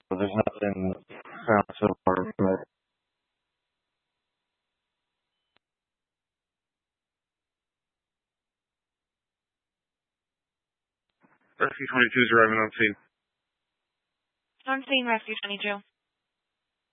there's nothing found so far from it. Rescue 22 is arriving on scene. On scene, Rescue 22.